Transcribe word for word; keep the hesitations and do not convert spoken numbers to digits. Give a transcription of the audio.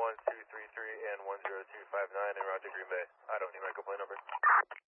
one two three three and one zero two five nine in Roger Green Bay. I don't need my complaint number.